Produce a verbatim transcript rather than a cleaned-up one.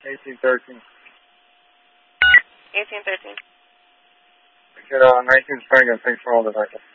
eighteen thirteen. eighteen thirteen. Get uh, nineteen Spring, and thanks for all the backup.